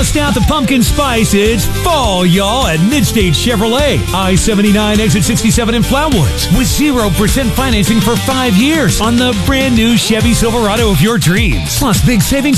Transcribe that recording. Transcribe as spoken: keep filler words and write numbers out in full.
Bust out the pumpkin spice. It's fall, y'all, at Midstate Chevrolet. I seventy-nine, exit sixty-seven in Flowood. With zero percent financing for five years on the brand new Chevy Silverado of your dreams. Plus, big savings